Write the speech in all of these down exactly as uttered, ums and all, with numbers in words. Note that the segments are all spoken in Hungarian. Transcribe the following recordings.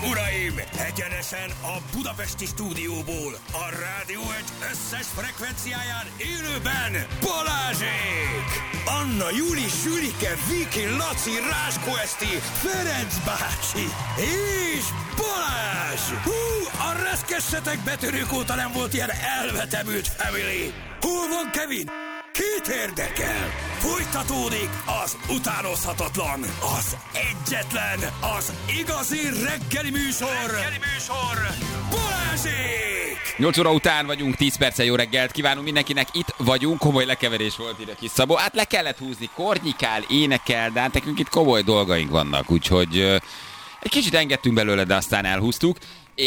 uraim! Egyenesen a budapesti stúdióból, a Rádió egy összes frekvenciáján élőben Balázsék! Anna, Júli, Sülike, Viki, Laci, Ráskó Eszti, Ferenc bácsi és Balázs! Hú, a reszkessetek betörők óta nem volt ilyen elvetemült family! Hol van Kevin? Kit érdekel? Folytatódik az utánozhatatlan, az egyetlen, az igazi reggeli műsor, reggeli műsor, Balázsék! nyolc óra után vagyunk, tíz perccel jó reggelt kívánunk mindenkinek, itt vagyunk, komoly lekeverés volt ide kis Szabó, hát le kellett húzni, kornyikál, énekel, de hát nekünk itt komoly dolgaink vannak, úgyhogy uh, egy kicsit engedtünk belőle, de aztán elhúztuk.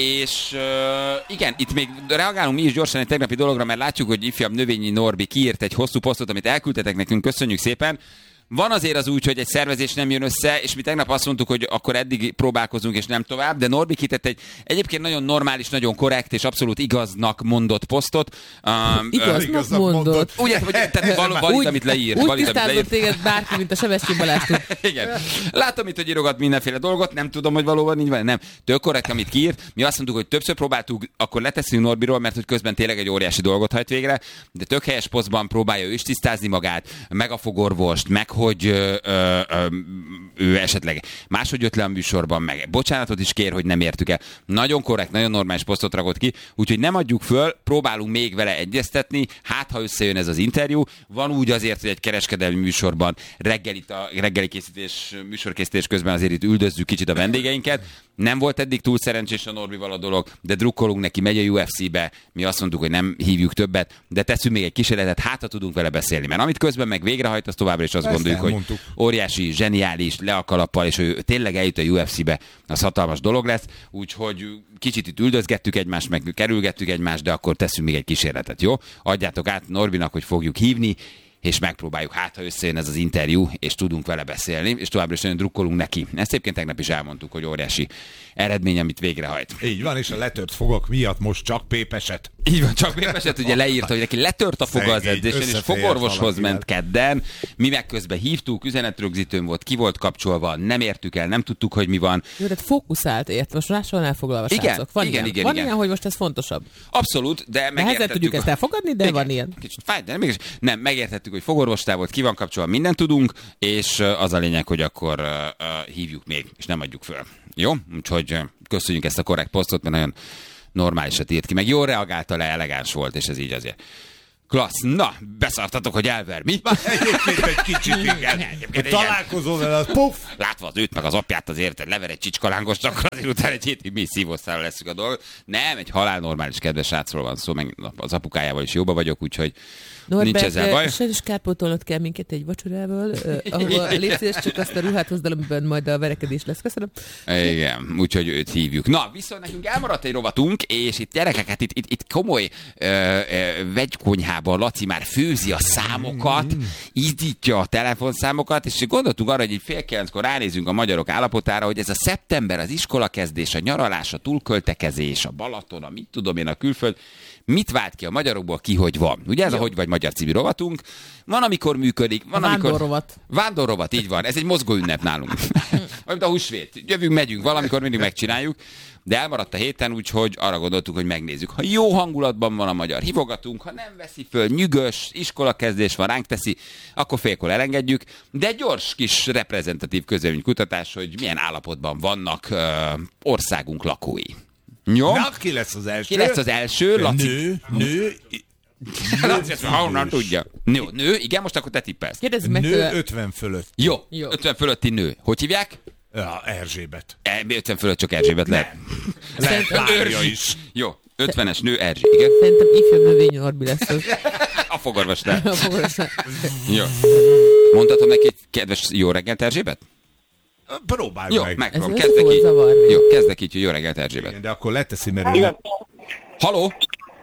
És uh, igen, itt még reagálunk mi is gyorsan egy tegnapi dologra, mert látjuk, hogy ifjabb Növényi Norbi kiírt egy hosszú posztot, amit elküldtetek nekünk, köszönjük szépen. Van azért az úgy, hogy egy szervezés nem jön össze, és mi tegnap azt mondtuk, hogy akkor eddig próbálkozunk, és nem tovább, de Norbi kitett egy egyébként nagyon normális, nagyon korrekt, és abszolút igaznak mondott posztot. Um, igaznak uh, mondott. Úgy, hogy tehát val- valid, amit leírt. Úgy valid, tisztázott téged bárki, mint a Sebestyén Balázs tud. Igen. Látom itt, hogy írogat mindenféle dolgot, nem tudom, hogy valóban így van, nem. Tök korrekt, amit kiírt. Mi azt mondtuk, hogy többször próbáltuk, akkor leteszünk Norbiról, mert hogy közben tényleg egy óriási dolgot hajt végre, de tök helyes posztban próbálja ő is tisztázni magát, meg a fogorvost, meg hogy ö, ö, ö, ő esetleg máshogy jött le a műsorban, meg bocsánatot is kér, hogy nem értük el. Nagyon korrekt, nagyon normális posztot rakott ki, úgyhogy nem adjuk föl, próbálunk még vele egyeztetni, hát ha összejön ez az interjú. Van úgy azért, hogy egy kereskedelmi műsorban reggelit a reggeli készítés, műsorkészítés közben azért itt üldözzük kicsit a vendégeinket. Nem volt eddig túl szerencsés a Norbival a dolog, de drukkolunk neki, megy a U F C-be, mi azt mondtuk, hogy nem hívjuk többet, de teszünk még egy kísérletet, hát ha tudunk vele beszélni, mert amit közben meg végrehajt, az továbbra is azt Ezt gondoljuk, hogy mondtuk. Óriási, zseniális, le a kalappal, és ő tényleg eljut a U F C-be, az hatalmas dolog lesz, úgyhogy kicsit itt üldözgettük egymást, meg kerülgettük egymást, de akkor teszünk még egy kísérletet, jó? Adjátok át Norbinak, hogy fogjuk hívni, és megpróbáljuk, hát ha összejön ez az interjú, és tudunk vele beszélni, és továbbra is nagyon drukkolunk neki. Ezt egyébként tegnap is elmondtuk, hogy óriási eredmény, amit végrehajt. Így van, és a letört fogak miatt most csak pépeset. Így van, csak pépeset, ugye leírta, hogy neki letört a foga az edzésen, és fogorvoshoz ment kedden. Mi meg közben hívtuk, üzenetrögzítőn volt, ki volt kapcsolva, nem értük el, nem tudtuk, hogy mi van. Jó, tehát fókuszált, ért, most máshol elfoglalva, igen, srácok. Van igen, ilyen, igen, van igen. ilyen, hogy most ez fontosabb. Abszolút, de megértettük. De tudjuk ezt elfogadni, de igen, van ilyen. Kicsit fáj, de nem, mégis, nem, megértettük, hogy fogorvostál volt, ki van kapcsolva, mindent tudunk, és az a lényeg, hogy akkor uh, uh, hívjuk még, és nem adjuk föl. Jó? Úgyhogy uh, köszönjük ezt a korrekt posztot, mert nagyon normálisat írt ki, meg jól reagálta le, elegáns volt, és ez így azért. Klassz. Na, beszartatok, hogy elver, mi? Egyébként egy kicsit, igen. Találkozol vele, az puff! Látva az őt, meg az apját azért, lever egy csicskalángost, akkor azért utána egy hétig mi szívószára leszünk a dolgot. Nem, egy halál normális, kedves srácról van szó, meg az apukájával is jóba vagyok, úgyhogy Norbert, nincs ezzel baj. Sajnos kárpótolnod kell minket egy vacsorával, ahol légy szíves, csak azt a ruhát hozd, amiben majd a verekedés lesz. Köszönöm. Igen, úgyhogy őt hívjuk. Na, viszont nekünk elmaradt egy rovatunk, és itt gyerekeket, itt, itt, itt komoly ö, ö, vegykonyhában Laci már főzi a számokat, mm. ízdítja a telefonszámokat, és gondoltunk arra, hogy így fél kilenckor ránézünk a magyarok állapotára, hogy ez a szeptember, az iskolakezdés, a nyaralás, a túlköltekezés, a Balaton, a mit tudom én, a külföld, mit vált ki a magyarokból, ki hogy van. Ugye ez Jó. a Hogy vagy magyar című rovatunk. Van, amikor működik. Van, a amikor... vándorrovat. Vándorrovat, így van. Ez egy mozgó ünnep nálunk. Mint a húsvét. Jövünk, megyünk, valamikor mindig megcsináljuk. De elmaradt a héten, úgyhogy arra gondoltuk, hogy megnézzük. Ha jó hangulatban van a magyar, hívogatunk, ha nem veszi föl, nyűgös, iskolakezdés van, ránk teszi, akkor félkor elengedjük. De egy gyors kis reprezentatív közvéleménykutatás, hogy milyen állapotban vannak uh, országunk lakói. Jó? Na, ki lesz az első? Ki lesz az első? Laci... Nő, nő... Laci, ezt már honnan tudja. Nő, nő, igen, most akkor te tippelsz. Meg nő ötven fölött. Jó, Jó, ötven fölötti nő. Hogy hívják? Ja, Erzsébet. E, ötven fölött csak Erzsébet lehet. Lehet párja is. Jó, ötvenes nő Erzsé, igen. Szerintem ifjabb Növényi Norbi lesz az. A fogorvosnál. A fogorvosnál. Jó. Mondhatom neki, kedves jó reggelt Erzsébet? Próbálj jó, meg. megpróbálom. Kezdek így. Jó, kezdek így, hogy jó reggelt Erzsébet. Igen, de akkor leteszi, mert... Igen. Haló?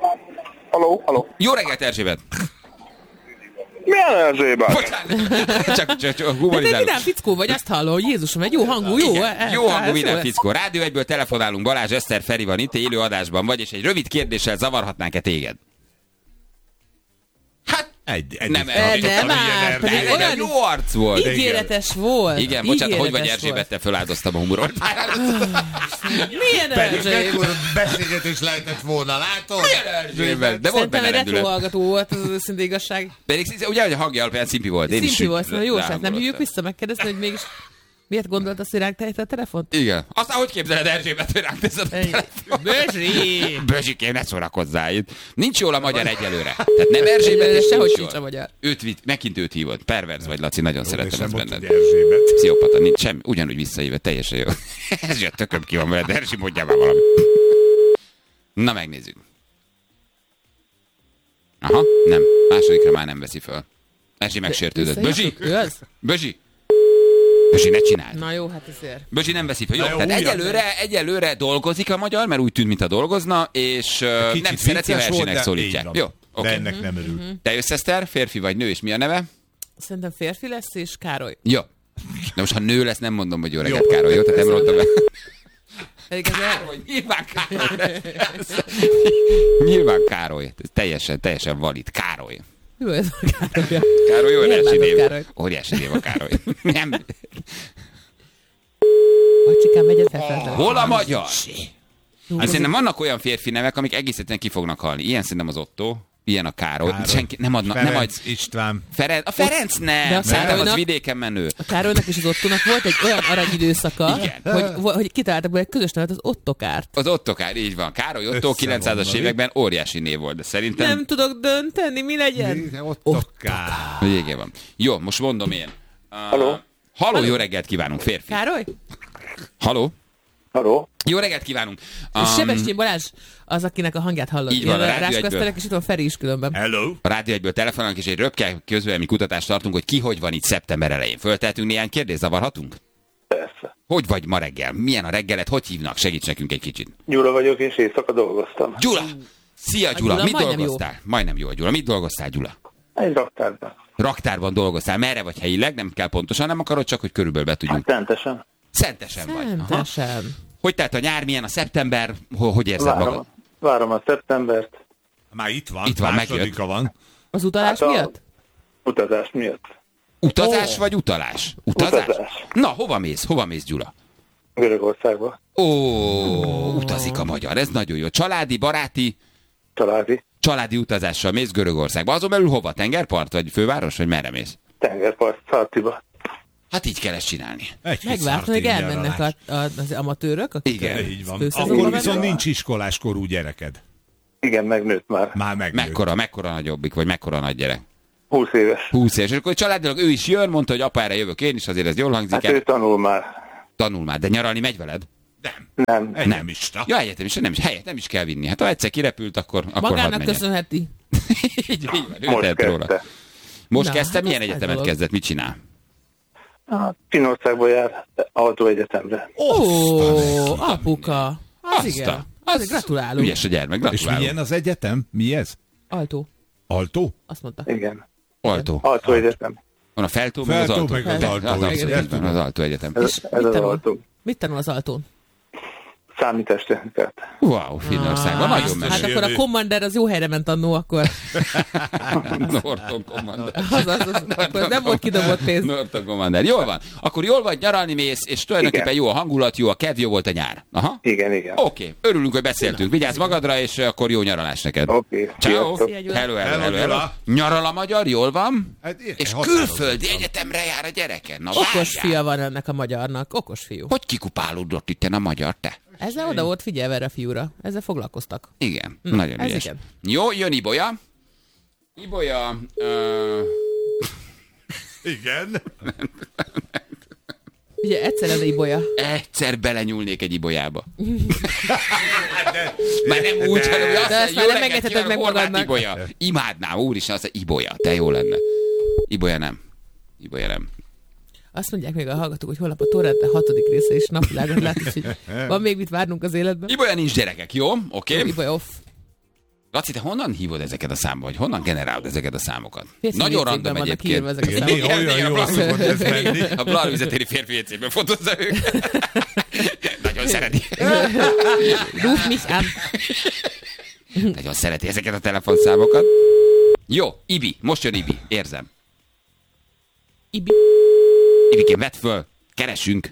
Haló, haló. Jó reggelt Erzsébet. Milyen Erzsébet? Bocsánat. Csak, csak, csak humorizálunk. De te vidám fickó vagy, azt hallom, hogy Jézusom, egy jó hangú, jó. Igen, jó hangú vidám fickó. Rádió egyből telefonálunk, Balázs, Eszter, Feri van itt, élő adásban vagy, és egy rövid kérdéssel zavarhatnánk-e téged? Hát, Egy, egy Nem, nem, nem, áll, pedig olyan olyan jó arc volt. ígéretes volt. Igen, bocsánat, hogy vagy ígéretes Erzsébettel föláldoztam a humorot. Milyen Pedig Erzsébet? mekkora beszélgetés lehetett volna, látod? Erzsébet, de volt Szerintem benne egy retro rendület. hallgató volt, az őszinte igazság. Pedig ugye, hogy a hangja alapján szimpi volt. Én is Szimpi volt, szóval jó, rám hát nem maradtam. hívjuk vissza megkérdezni, hogy mégis miért gondolt azt, hogy ránk tejte a telefont? Igen. Aztán hogy képzeled Erzsébet, hogy ránk teszed a telefon? Bözsi! Bözsikém, ne szórakozzál itt. Nincs jól a magyar egyelőre. Tehát nem Erzsébet, és Sehogy nincs sincs a jól. magyar. Őt vitt, megint őt hívott. Perverz vagy, Laci, nagyon szeretem És ezt nem mondtad, benned. hogy Erzsébet. Pszichopata, nincs semmi. Ugyanúgy visszahívott, teljesen jó. Ez jött, tököm ki van veled, Erzsi, mondjál már valamit. Na, megnézzük. Aha, nem. Másodikra már nem veszi föl. Erzsi megsértődött. Bözsi! Visszahívtuk? Ő az? Bözsi! Bözsi, ne csináld. Na jó, hát ezért. Bözsi nem veszi föl. Jó, Na jó, tehát újat egyelőre, egyelőre dolgozik a magyar, mert úgy tűnt, mintha dolgozna, és uh, Kicsit nem szereti, ha vicces volt, Erzsinek de szólítják. így van. Jó, De oké. ennek nem örül. Te jössz, Eszter, férfi vagy nő, és mi a neve? Szerintem férfi lesz, és Károly. Jó. De most, ha nő lesz, nem mondom, hogy jó reggelt, Károly, jó? Tehát nem rontom be. Pedig ez el... Károly, nyilván Károly. Nyilván Károly. Ez teljesen, teljesen valid. Károly. Jó, ez a Károly. Károly, Miért óriási bánod név. Károlyt? Óriási név a Károly. Nem. Bacsikám, megyed felfelé. Hol a magyar? Hát szerintem vannak olyan férfi nevek, amik egész egyszerűen ki fognak halni. Ilyen szerintem az Otto, ilyen a Károly. Károly. Senki nem adna, Ferenc, nem ad. István. Ferenc, a Ferenc nem. De a Szerintem az Károlynak- vidéken menő. A Károlynak és az Ottónak volt egy olyan aranyidőszaka, Igen. hogy, hogy kitaláltak be egy közös nevet, az Ottokárt. Az Ottokár, így van. Károly Otto Össze kilencszázas van, években óriási név volt, de szerintem Nem tudok dönteni, mi legyen. Ott Ottokár. végé van. Jó, most mondom én. Uh, Haló? Haló, jó reggelt kívánunk, férfi. Károly? Haló? Haló? Jó reggelt kívánunk. Um, és Sebestyén Balázs az, akinek a hangját hallod. Így van, a Ilyen Rádió ráskaszterek, egyből. és itt van Feri is különben. Hello. A Rádió egyből telefonálunk, és egy röpke közvélemény kutatást tartunk, hogy ki hogy van itt szeptember elején. Föltehetünk néhány kérdést, zavarhatunk? Persze. Hogy vagy ma reggel? Milyen a reggelet? Hogy hívnak? Segíts nekünk egy kicsit. Gyula vagyok, és éjszaka dolgoztam. Gyula! Szia, Gyula! Gyula Mit majdnem dolgoztál? Jó. Majdnem jó, Gyula. Mit dolgoztál, Gyula? Egy raktárban. Raktárban dolgoztál. Merre vagy helyileg? Nem kell pontosan, nem akarod, csak hogy körülbelül be tudjunk. Szentesen. Szentesen vagy. Aha. Szentesen. Hogy telt a nyár, milyen a szeptember? Ho- Hogy érzed magad? Várom, várom a szeptembert. Már itt van. Itt van, másodika van. Az utalás Hát a- miatt? Utazás miatt. Utazás Oh. vagy utalás? Utazás? Utazás. Na, hova mész? Hova mész, Gyula? Görögországba. Ó, utazik a magyar. Ez nagyon jó. Családi, baráti, Családi. családi utazással mész Görögországba. Azon belül hova? Tengerpart vagy főváros, vagy merre mész? Tengerpart. Szartiba. Hát így kell ezt csinálni. Egy kis Megvártam, hogy szartén elmennek a, nyaralás. a, az amatőrök, akik Igen. a Így van. főszezonban Akkor vannak. viszont nincs iskoláskorú gyereked. Igen, megnőtt már. Már megnőtt. Mekkora, mekkora nagyobbik, vagy mekkora nagy gyerek? húsz éves. húsz éves. És akkor családilag ő is jön, mondta, hogy apa, erre jövök én is, azért ez jól hangzik Hát el. ő tanul már. Tanul már, de nyaralni megy veled? Nem. Nem. Egyetemista. Ja, egyetem is, nem is, helyet nem is kell vinni. Hát ha egyszer kirepült, akkor, akkor hadd Magának menjen. köszönheti. így, így van, ő Most tehet róla. kezdte. Most Na, kezdte, hát milyen az nagy egyetemet dolog. kezdett, mit csinál? Hát, Finnországba jár autóegyetemre. Ó, apuka. Az Azt igen. a- Az gratulálunk. Ügyes a gyermek, És gratulálunk. milyen az egyetem? Mi ez? Altó. Altó? Azt mondta. Igen. Altó. Autóegyetem. Van a Feltó, meg az Feltó, Altó. meg az De, Altó, Az, igen, abszolút, igen, így van, tudom. az Altó Egyetem. Ez, És ez mit az tanul? autó. Mit tanul az Altón? Számítástechnikát. Wow, Finnországban, Ah, nagyon Hát meső. akkor a Commander az jó helyre ment annó, akkor Norton Commander. az, az, az, akkor az nem volt kidobott pénz. Norton Commander. Jól van. Akkor jól vagy, nyaralni mész, és tulajdonképpen Igen. jó a hangulat, jó a kedv, jó volt a nyár. Aha. Igen, igen. Oké, okay. Örülünk, hogy beszéltünk. Vigyázz magadra, és akkor jó nyaralás neked. Oké. Okay. Ciao. Szia, Gyula. Hello, hello, Hello, hello, hello. Gyula. Nyaral a magyar, jól van? Hát, ilyen És határozottan. külföldi egyetemre jár a gyereke. Na, Okos várjál. fia van ennek a magyarnak. Okos fiú. Hogy kikupálódott itt a magyar, te? Ezzel oda volt figyelve erre a fiúra. Ezzel foglalkoztak. Igen, nagyon ez ügyes. igen. Jó, jön Ibolya. Ibolya... Uh... Igen. Ugye egyszer ez Ibolya. Egyszer belenyúlnék egy ibolyába. De, Már nem úgy, de- hanem, hogy azt De ezt mondja, már jó nem reggelt engedheted kívánok, meg Horváth magadnak. Ibolya. Imádnám, úristen, azt mondja, Ibolya, te jó lenne. Ibolya nem. Ibolya nem. Azt mondják még a hallgatók, hogy holnap a Torrente hatodik része is napvilágot lát, úgyhogy van még mit várnunk az életben. Ibolya nincs gyerekek, jó? Oké? Okay. Ibolya off. Laci, te honnan hívod ezeket a számokat? Vagy honnan generálod ezeket a számokat? Férfi Nagyon jegyzékben random vannak egyébként. írva ezek a Igen, számok. néha olyan jól szokott ez menni. A Blalvizetéri férfi jegyzékben fotózza őket. Nagyon szereti. Ruf mich an. Nagyon szereti ezeket a telefonszámokat. Jó, Ibi, most jön Ibi, érzem. Ibi. Ibikém, vedd föl, keresünk.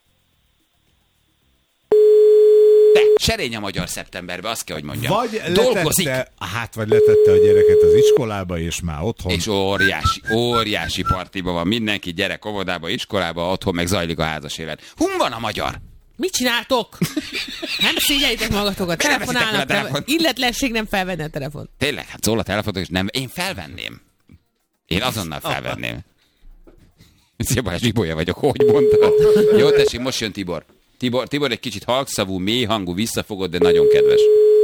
De, serény a magyar szeptemberbe, azt kell, hogy mondjam. Vagy dolgozik. letette, hát vagy letette a gyereket az iskolába, és már otthon. És óriási, óriási partiba van mindenki, gyerek óvodába, iskolába, otthon meg zajlik a házas élet. Hun van a magyar? Mit csináltok? Nem szégyeljétek magatokat, telefonálnak, telefon. Illetlenség nem felvenni a telefon. Tényleg, hát szól a telefonok, és nem, én felvenném. Én azonnal felvenném. Szia Balázs, Ibolya vagyok, hogy mondtad? Jó, tessék, most jön Tibor. Tibor, Tibor egy kicsit halkszavú, mély hangú, visszafogott, de nagyon kedves.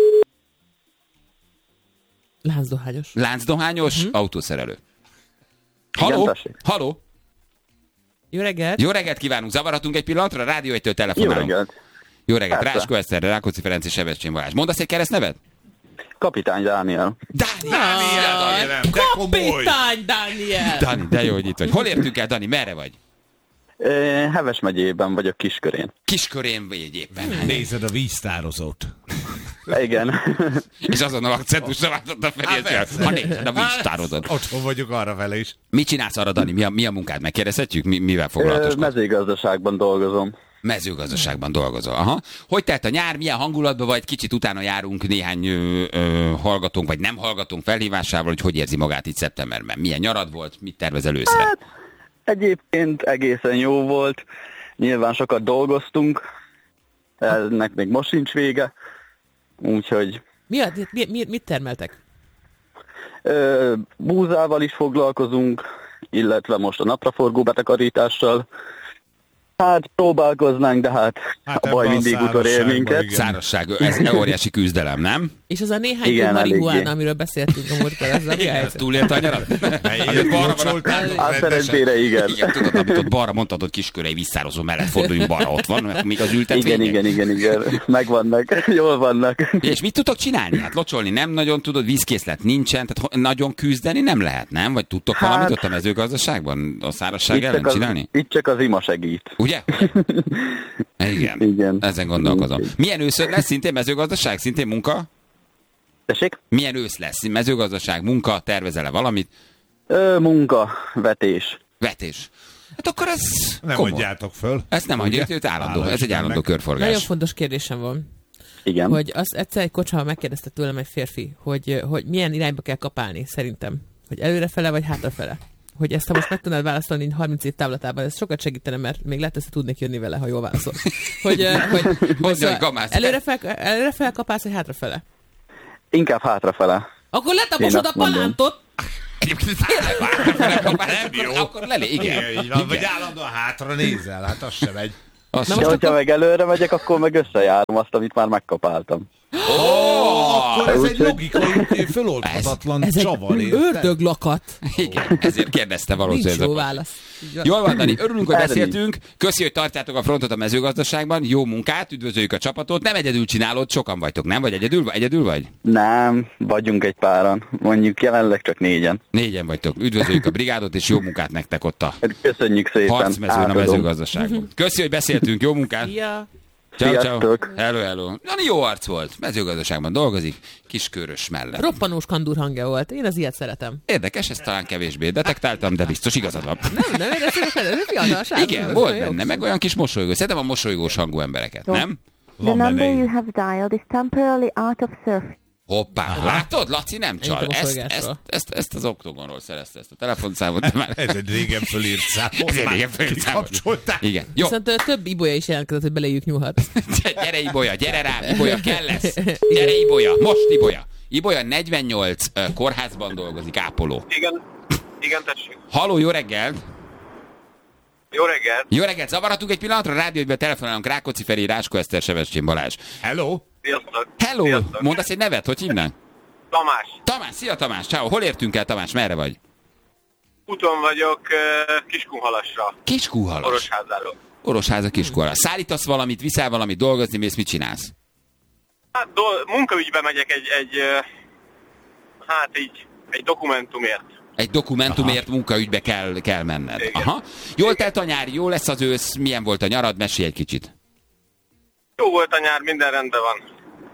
Láncdohányos. Láncdohányos, uh-huh. autószerelő. Haló? Haló? Jó reggelt. Jó reggelt kívánunk, zavarhatunk egy pillanatra? A Rádió egytől telefonálunk. Jó reggelt. Jó reggelt, Ráskó Eszterre, Rákóczi Ferenc és Sebestyén Balázs. Mondasz egy keresztnevet? Kapitány Dániel. Dániel! Dániel, de komoly! Kapitány Dániel! Dani, de jó, hogy itt vagy. Hol értünk el, Dani? Merre vagy? É, Heves megyében vagyok, Kiskörén. Kiskörén vagy éppen. Nézed a víztározót. Igen. És azon a akcentusra váltott a felé, ha nézed a víztározót. Otthon vagyok arra vele is. Mit csinálsz arra, Dani? Mi a, mi a munkád? Megkérdezhetjük? Mi, mivel foglalatoskodsz? Mezőgazdaságban dolgozom. Mezőgazdaságban dolgozol. Aha. Hogy telt a nyár? Milyen hangulatban vagy? Kicsit utána járunk néhány ö, ö, hallgatónk, vagy nem hallgatónk felhívásával, hogy hogy érzi magát itt szeptemberben. Milyen nyarad volt? Mit tervezel őszre? Hát, egyébként egészen jó volt. Nyilván sokat dolgoztunk. Ennek még most sincs vége. Úgyhogy... Mi, a, mi, mi, mit termeltek? Ö, búzával is foglalkozunk, illetve most a napraforgó betakarítással. Hát próbálkoznánk, de hát, hát a baj mindig utorér minket. Szárazság, ez óriási küzdelem, nem? És az a néhány jó marihuána, amiről beszéltünk a múltkor, az a mi a helyzet? Túlélt a nyarat? Amit balra van. Hát szerencsére igen. Igen, tudod, amit ott balra mondtad, hogy Kiskörei vízszározó mellett forduljunk balra, ott van, mert még az ültetvények. Igen, igen, igen, igen. Megvannak, jól vannak. És mit tudtok csinálni? Hát locsolni nem nagyon tudod, vízkészlet nincsen, tehát nagyon küzdeni nem lehet, nem? Vagy tudtok hát, valamit ott a mezőgazdaságban, a szárazság ellen csinálni? Az, itt csak az ima segít. Ugye? Igen. Igen. Ezen gondolkozom. Milyen őszön lesz? Szintén mezőgazdaság? Szintén munka? Tessék? Milyen ősz lesz? Mezőgazdaság, munka? Tervezel-e valamit? Ö, munka, vetés. Vetés. Hát akkor ez Nem komoly. adjátok föl. Ezt nem adja, ez állandó, ez egy állandó körforgás. Nagyon fontos kérdésem van. Igen. Hogy azt egyszer egy kocsmában megkérdezte tőlem egy férfi, hogy, hogy milyen irányba kell kapálni szerintem. Hogy előrefele vagy hátrafele. Hogy ezt ha most meg tudnád válaszolni harminc év távlatában, ez sokat segítene, mert még lehet, hogy tudnék jönni vele, ha jól válaszol. Hogy, hogy, hogy szóval előrefel, előrefel kapálsz, vagy hátrafele? Inkább hátrafele. Akkor letaposod a palántot! Egyébként tényleg hátrafele kapálsz, akkor, akkor lelé, igen. Igen, igen. Vagy állandóan hátra nézel, hát az sem megy. Azt Na, hogyha meg előre megyek, akkor meg összejárom azt, amit már megkapáltam. Oh, akkor ez egy logikai, föloldhatatlan ez csavar. egy ördöglakat. Igen, ezért kérdezte valószínűleg. Nincs jó válasz. Jól van, Dani, örülünk, hogy beszéltünk. Köszi, hogy tartjátok a frontot a mezőgazdaságban. Jó munkát, üdvözöljük a csapatot. Nem egyedül csinálod, sokan vagytok, nem? Vagy egyedül, egyedül vagy? Nem, vagyunk egy páran. Mondjuk jelenleg csak négyen. Négyen vagytok. Üdvözöljük a brigádot, és jó munkát nektek ott a Köszönjük szépen. harcmezőn a mezőgazdaságban. Köszi, hogy beszéltünk, jó munkát. Ja. Ciao, ciao. Hello, hello. Dani jó arc volt. Mezőgazdaságban dolgozik, Kiskörös mellett. Roppanós kandúr hangja volt. Én az ilyet szeretem. Érdekes, ezt talán kevésbé detektáltam, de biztos igazad van. Nem, nem, ez egy fiatalság. Igen, volt benne, meg olyan kis mosolygó. Szerintem a mosolygós hangú embereket, nem? The number you have dialed is temporarily out of service. Hoppá, látod? Laci nem csal. Ezt, ezt, ezt, ezt az Oktogonról szerezte, ezt a telefonszámot. De már... Ez egy régen fölírt szám. Ez egy régen fölírt szám. Igen. Jó. Viszont több Ibolya is jelentkezett, hogy beléjük nyúlhat. Gyere Ibolya, gyere rám, Ibolya kell lesz. Gyere Ibolya, most Ibolya. Ibolya negyvennyolc uh, kórházban dolgozik, ápoló. Igen, igen, tessék. Halló, jó reggelt. Jó reggelt. Jó reggelt, zavarhatunk egy pillanatra, rádiógyben telefonálunk Rákóczi Feri, Ráskó Eszter, Sebestyén Balázs. Hello. Sziasztok. Hello, Sziasztok. mondasz egy nevet, hogy hívnál? Tamás. Tamás, szia Tamás, ciao. Hol értünk el, Tamás, merre vagy? Úton vagyok uh, Kiskunhalasra. Kiskunhalas. Orosházáról. Orosháza, Kiskunhalas. Szállítasz valamit, viszel valamit, dolgozni, mész, mit csinálsz? Hát do- munkaügybe megyek egy, egy uh, hát így, egy dokumentumért. Egy dokumentumért munkaügybe kell, kell menned. Igen. Aha. Jól telt a nyár, jó lesz az ősz, milyen volt a nyarad, mesélj egy kicsit. Jó volt a nyár, minden rendben van.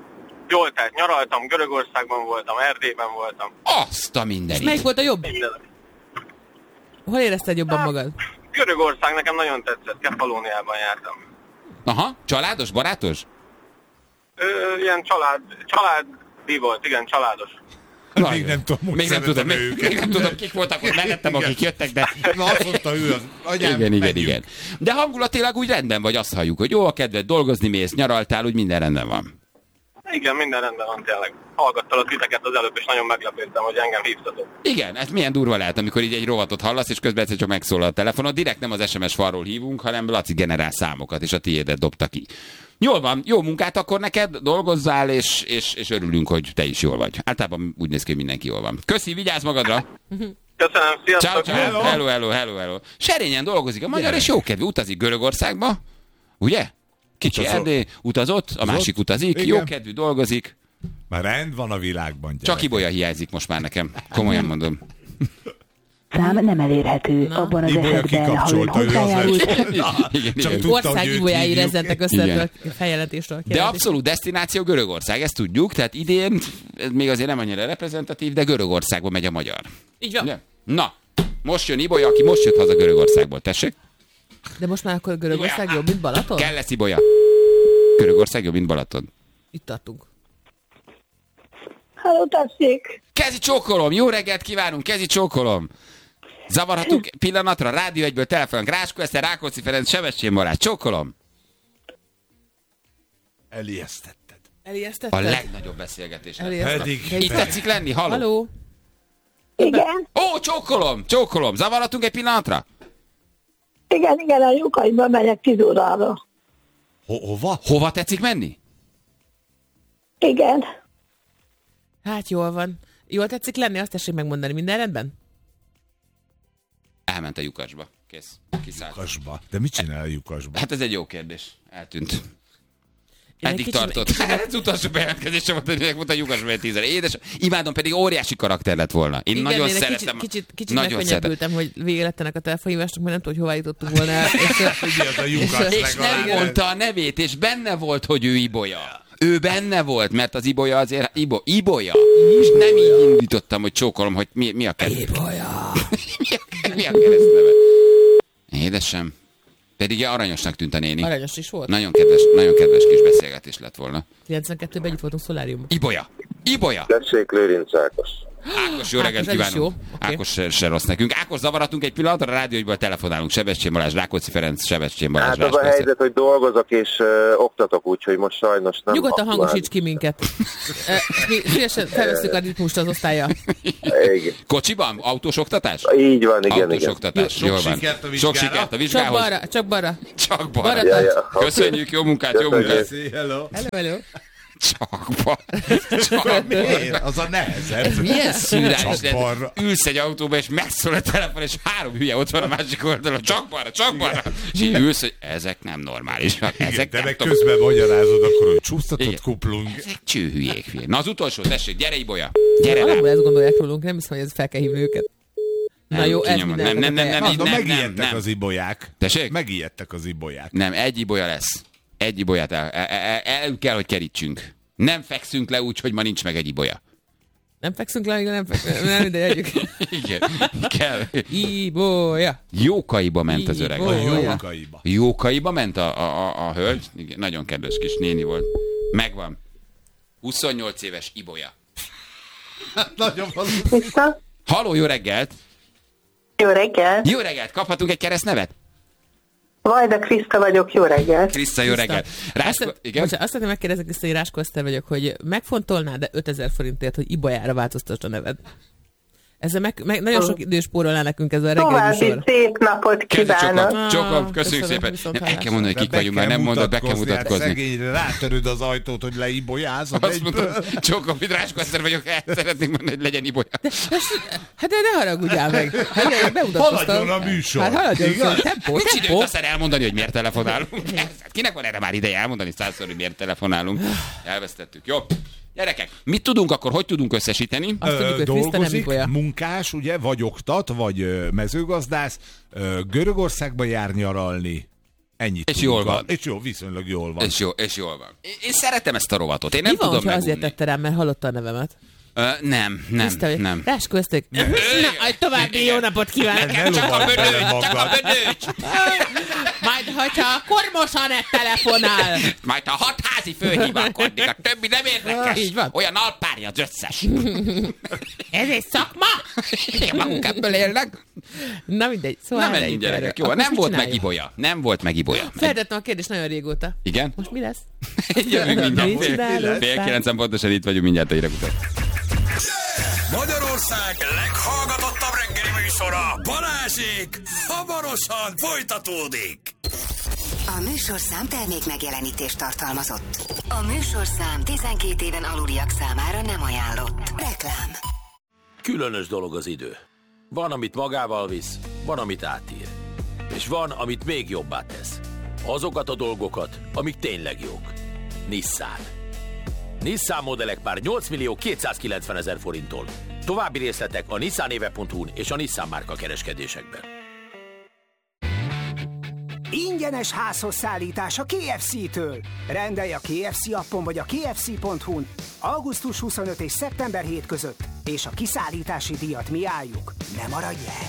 Jól, tehát nyaraltam, Görögországban voltam, Erdélyben voltam. Azt a mindenit. És melyik volt a jobb? Minden. Hol érezted jobban Hát, magad? Görögország nekem nagyon tetszett, Kefalóniában jártam. Aha, családos, barátos? Ö, ilyen család, családi volt, igen, családos. Még nem tudom, hogy még nem tudom, még, őket. még nem tudom, kik voltak ott mellettem, akik jöttek, de... Na, azt mondta ő az agyám, Igen, igen, menjünk. igen. De hangulatilag úgy rendben vagy, azt halljuk, hogy jó a kedved, dolgozni mész, nyaraltál, úgy minden rendben van. Igen, minden rendben van tényleg. Hallgattalak titeket az előbb, és nagyon meglepődtem, hogy engem hívtatok. Igen, ez milyen durva lehet, amikor így egy rovatot hallasz, és közben egyszer csak megszólal a telefonod. Direkt nem az es em es falról hívunk, hanem Laci generál számokat, és a tiédet dobta ki. Jól van, jó munkát akkor neked, dolgozzál, és, és, és örülünk, hogy te is jól vagy. Általában úgy néz ki, hogy mindenki jól van. Köszi, vigyázz magadra! Köszönöm, sziasztok! Ciao, ciao. Hello, hello, hello, hello. Serényen dolgozik a magyar, Gyere. és jókedvű, utazik Görögországba, ugye? Kicsi Utazott. Erdély, utazott, a másik utazik, Igen. jókedvű, dolgozik. Már rend van a világban, gyerek. Csak Ibolya hiányzik most már nekem. Komolyan mondom. Szám nem elérhető. Na. Abban az Ibolya esetben, ha ön kikapcsolta, ő az hozzájárult, Igen, Csak igen. tudta, Ország hogy őt ibolyái hívjuk. rezzentek össze Igen. a feljelentésről. a De kijelentésről. abszolút desztináció Görögország, ezt tudjuk, tehát idén, ez még azért nem annyira reprezentatív, de Görögországba megy a magyar. Így van. Ugye? Na, most jön Ibolya, aki most jött haza Görögországból, tessék. De most már akkor Görögország jobb, mint Balaton? Kell lesz Ibolya. Görögország jobb, mint Balaton. Itt tartunk. Halló, tessék! Kezi csókolom, jó reggelt kívánunk, kezi csókolom. Zavarhatunk pillanatra, Rádió egyből telefonunk, Ráskó Eszter, Rákóczi Ferenc, Sebestyén Balázs, csókolom. Elijesztetted. Elijesztetted? A legnagyobb beszélgetés. lesz. Elijesztetted. Pedig- Itt tetszik lenni, halló? Halló? Igen, Ó, csókolom, csókolom, zavarhatunk egy pillanatra? igen, igen, a lyukaiba megyek tíz órára. Ho- hova? Hova tetszik menni? Igen, Hát jól van. Jól tetszik lenni, azt tessék megmondani. Minden rendben? Elment a lyukasba. Kész. Kiszállt. Lyukasba. De mit csinál a lyukasba? Hát ez egy jó kérdés. Eltűnt. Én egy Eddig kicsit- tartott. kicsit- Hát az utolsó bejelentkezésem volt, hogy mondta a lyukasba egy tízre. Édes, imádom, pedig óriási karakter lett volna. Én Igen, nagyon én egy szeretem. Kicsit, kicsit, kicsit nagyon szeretem. megkönnyebbültem, hogy vége lett ennek a telefonhívásnak, mert nem tudom, hogy hová jutottunk volna el. És, Ugye az a lyukas És nem legalább. mondta a nevét, és benne volt, hogy ő Ibolya. Ő benne volt, mert az Ibolya azért Ibo, Ibolya. És nem így indítottam, hogy csókolom, hogy mi, mi a kereszt. Ibolya. mi, a, mi a keresztneve? Édesem. Pedig aranyosnak tűnt a néni. aranyos is volt. Nagyon kedves, nagyon kedves kis beszélgetés lett volna. kilencvenkettőben együtt voltunk Szoláriumban. Ibolya. Ibolya. Tessék, Lőrinc Ákos. Ákos, jó Ákos, reggelt ez is kívánunk. jó. Oké. Ákos se, se rossz nekünk. Ákos, zavaratunk egy pillanatra, a rádiógyból telefonálunk. Sebestyén Balázs, Rákóczi Ferenc, Sebestyén Balázs. Hát az a Ráskó Eszter. helyzet, hogy dolgozok és uh, oktatok, úgyhogy most sajnos nem... Nyugodtan aktuális. hangosíts ki minket. Eh, Mi szívesen felveszünk a ritmust az osztálya. Igen. Kocsiban? Autós oktatás? Így van, igen, Autós igen. oktatás. Sok Jól van. sikert a Sok vizsgára. sikert a Csak vizsgához. balra, csak balra. Csak balra. Balra Ja, tarts. ja, oké. Köszönjük, jó munkát, jó Köszönjük. munkát. Szia, hello. Hello, hello. Csak balra. Csak Miért? Az a nehezebb. Milyen szűrális Csak lehet. balra. Ülsz egy autóba, és megszól a telefon, és három hülye ott van a másik oldalon. Csak balra, csak balra. És így ülsz, hogy ezek nem normálisak. Igen, Ezek de nem meg tudom. közben magyarázod akkor, hogy Igen. csúsztatott kuplung. Ezek csőhülyék. hülyék. Na az utolsó, tessék, gyere Ibolya. Gyere rá. Alapból ezt gondolják rólunk, nem hiszem, hogy ez fel kell hívni őket. Na Nem, jó, ez kinyomod. minden. Nem, nem, nem, nem, Mondom, nem, megijedtek nem. az ibolyák. Tessék? Megijedtek az ibolyák. Nem, egy Ibolya lesz. Egy Ibolyát el, el, el, el kell, hogy kerítsünk. Nem fekszünk le úgy, hogy ma nincs meg egy Ibolya. Nem fekszünk le, nem fekszünk, nem ide együk. Igen, kell. Ibolya. Jókaiba ment az öreg. A Ibolya. jókaiba. Jókaiba ment a, a, a, a hölgy. Igen, nagyon kedves kis néni volt. Megvan. huszonnyolc éves Ibolya. Nagyon valószínű. Vissza. Halló, jó reggelt! Jó reggel. Jó reggelt! Kaphatunk egy keresztnevet? Vajda Kriszta vagyok, jó reggel. Kriszta, jó reggelt! Rászko... Azt, Igen? bocsánat, azt szeretném megkérdezni, Kriszta, hogy Ráskó Eszter vagyok, hogy megfontolnád-e ötezer forintért, hogy Ibolyára változtass a neved? Ezzel meg, meg nagyon sok idő spórolná nekünk ez a reggeli További műsor. szép napot Kezi kívánok. csokor, csokor, Ah, köszönjük köszönöm, szépen. viszont Nem, el kell hallásra. mondani, hogy kik Be vagyunk, kell már nem mondod, be kell mutatkozni, hát mutatkozni. Szegényre rátöröd az ajtót, hogy leibolyázod Azt egyből. mondom, csokor, mint Ráskó Eszter vagyok, el szeretnék mondani, hogy legyen Ibolya. Hát de ne haragudjál meg. Hát de bemutatkoztam. Haladjon a műsor. Hát haladjon, Igaz? szóval tempó, Nincs időt tempó. aztán elmondani, hogy miért telefonálunk. Kinek van erre már ideje elmondani százszor, hogy miért telefonálunk? Elvesztettük. Jó. Gyerekek, mit tudunk akkor, hogy tudunk összesíteni? Azt tudjuk, Ö, hogy Kriszta nem dolgozik, Ibolya. munkás, ugye, vagy oktat, vagy ö, mezőgazdász, ö, Görögországba jár nyaralni, Ennyit és jól van. És jó, viszonylag jól van. És, jó, és jól van. Én, én szeretem ezt a rovatot. Én Mi nem van, tudom hogyha megunni. azért tette rám, mert hallotta a nevemet? Ö, nem, nem, Tiszta, nem. Rásköztük. Na, további jó napot kívánok. Ne Csak a lovagd bele bödöcs, csak a magad. bödöcs. Majd, hogyha a kormosanet telefonál. Majd a hatházi főhíválkodik, a többi nem érdekes. Így van. Olyan alpárja az összes. Ez egy szakma? Maguk ebből élnek. Na mindegy. Szóval Na menjünk gyerekek, jó, Akkor nem mit volt csináljuk? megibolya. Nem volt megibolya. Feltettem a kérdést nagyon régóta. Igen? Most mi lesz? Jövünk mindjárt. Mit Fél, csinálunk? fél kilencen pontosan itt vagyunk mindjárt a hírek után. Magyarország leghallgatottabb reggeli műsora, Balázsék, hamarosan folytatódik. A műsorszám termék megjelenítést tartalmazott. A műsorszám tizenkét éven aluliak számára nem ajánlott. Reklám. Különös dolog az idő. Van, amit magával visz, van, amit átír. És van, amit még jobbá tesz. Azokat a dolgokat, amik tényleg jók. Nissan. Nissan modellek már nyolc millió kétszázkilencven ezer forinttól. További részletek a nissanéve pont hu-n és a Nissan márka kereskedésekben. Ingyenes házhoz szállítás a ká ef cé-től. Rendelj a ká ef cé appon vagy a ká ef cé pont hu-n augusztus huszonötödike és szeptember hetedike között, és a kiszállítási díjat mi álljuk. Ne maradj el!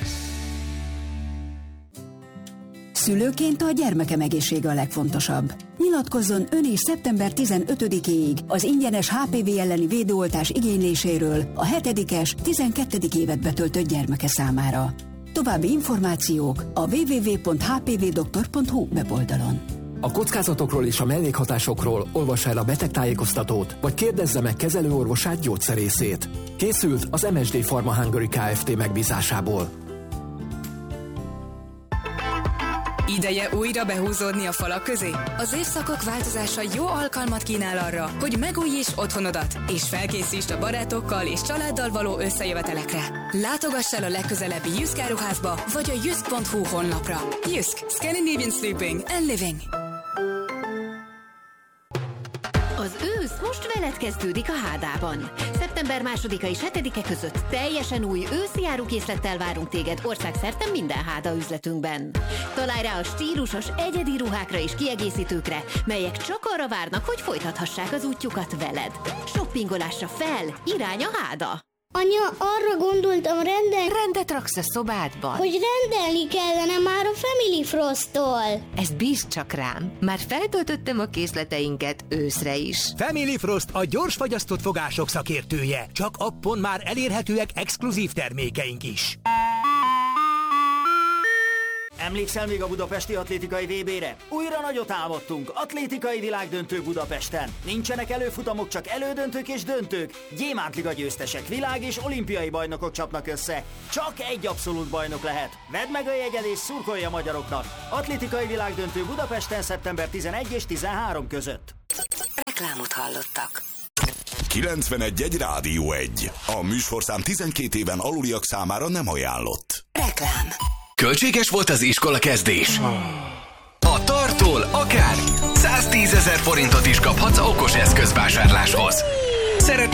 Szülőként a gyermekem egészsége a legfontosabb. Nyilatkozzon ön is szeptember tizenötödikéig az ingyenes há pé vé elleni védőoltás igényléséről a hetedikes, tizenkettedik évet betöltött gyermeke számára. További információk a double-u double-u double-u pont h p v doktor pont h u weboldalon. A kockázatokról és a mellékhatásokról olvassa el a betegtájékoztatót, vagy kérdezze meg kezelőorvosát, gyógyszerészét. Készült az em es dé Pharma Hungary Kft. Megbízásából. Ideje újra behúzódni a falak közé? Az évszakok változása jó alkalmat kínál arra, hogy megújíts otthonodat, és felkészítsd a barátokkal és családdal való összejövetelekre. Látogass el a legközelebbi Jysk áruházba, vagy a jysk pont hu honlapra. Jysk. Scandinavian Sleeping and Living. Az ősz most veled kezdődik a Hádában. szeptember másodika és hetedike között teljesen új őszi árukészlettel várunk téged országszerte minden Háda üzletünkben. Találj rá a stílusos, egyedi ruhákra és kiegészítőkre, melyek csak arra várnak, hogy folytathassák az útjukat veled. Shoppingolásra fel, irány a Háda! Anya, arra gondoltam renden... Rendet raksz a szobádban. Hogy rendelni kellene már a Family Frost-tól. Ezt bízd csak rám. Már feltöltöttem a készleteinket őszre is. Family Frost a gyors fagyasztott fogások szakértője. Csak appon már elérhetőek exkluzív termékeink is. Emlékszel még a budapesti atlétikai vé bére? Újra nagyot álmodtunk, atlétikai világdöntő Budapesten. Nincsenek előfutamok, csak elődöntők és döntők. Gyémántliga győztesek, világ és olimpiai bajnokok csapnak össze. Csak egy abszolút bajnok lehet. Vedd meg a jegyed és szurkolj a magyaroknak. Atlétikai világdöntő Budapesten szeptember tizenegy és tizenhárom között. Reklámot hallottak. kilencvenegy egy Rádió egy. A műsorszám tizenkét éven aluliak számára nem ajánlott. Reklám. Költséges volt az iskola kezdés? A Tartól akár száztízezer forintot is kaphatsz okos eszközvásárláshoz. Szeretnél